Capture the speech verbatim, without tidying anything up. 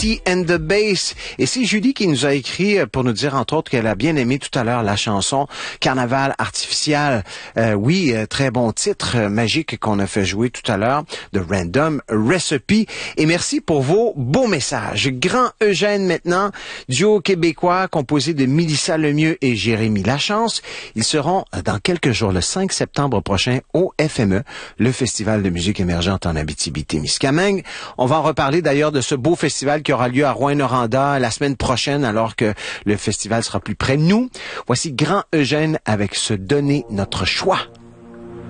Beauty and the Bass. Et c'est Julie qui nous a écrit pour nous dire, entre autres, qu'elle a bien aimé tout à l'heure la chanson Carnaval artificiel. Euh, oui, euh, très bon titre euh, magique qu'on a fait jouer tout à l'heure de Random Recipe. Et merci pour vos beaux messages. Grand Eugène maintenant, duo québécois composé de Mélissa Lemieux et Jérémy Lachance. Ils seront dans quelques jours, le cinq septembre prochain, au F M E, le Festival de musique émergente en Abitibi-Témiscamingue. On va en reparler d'ailleurs de ce beau festival qui aura lieu à Rouyn-Noranda la semaine prochaine, alors que le festival sera plus près de nous. Voici Grand Eugène avec Se donner notre choix.